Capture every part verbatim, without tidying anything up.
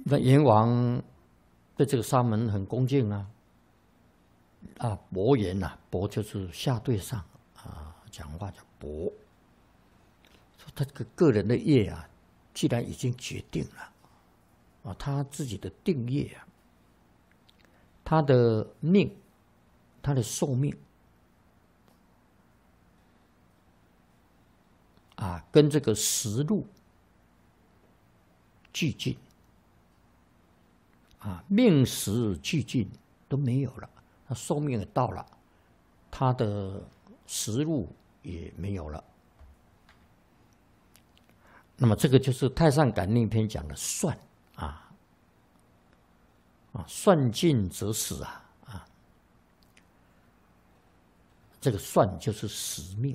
那阎王对这个沙门很恭敬啊，啊，薄言呐、啊，薄就是下对上啊，讲话叫薄。说他这个个人的业啊，既然已经决定了啊，他自己的定业啊，他的命，他的寿命啊，跟这个时路俱尽啊，命时俱尽都没有了，他寿命也到了，他的时路也没有了。那么这个就是《太上感应篇》讲的算啊啊，算尽则死啊啊，这个算就是时命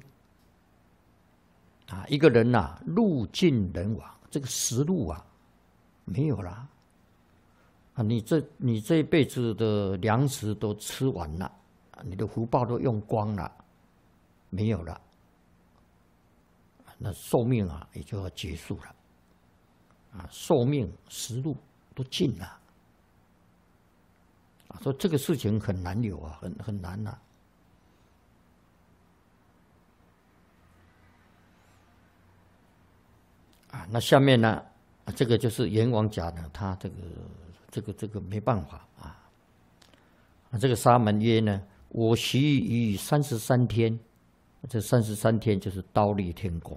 啊，一个人呐、啊，路尽人亡，这个时路啊没有了啊，你这你这一辈子的粮食都吃完了，你的福报都用光了，没有了。那寿命啊，也就要结束了，啊，寿命时路都尽了，啊，说这个事情很难有啊，很很难呐、啊，啊，那下面呢，啊、这个就是阎王讲的，他这个这个这个没办法啊，啊，这个沙门曰呢，我习于三十三天，这三十三天就是忉利天宫。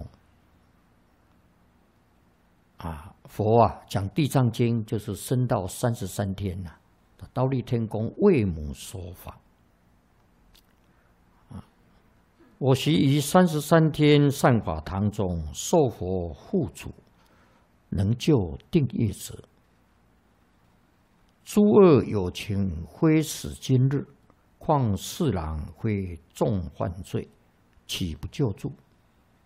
啊，佛啊讲《地藏经》就是升到三十三天呐、啊，忉利天宫为母说法。啊，我习于三十三天善法堂中，受佛护主，能救定业者。诸恶有情非死今日，况四郎非重犯罪，岂不救助？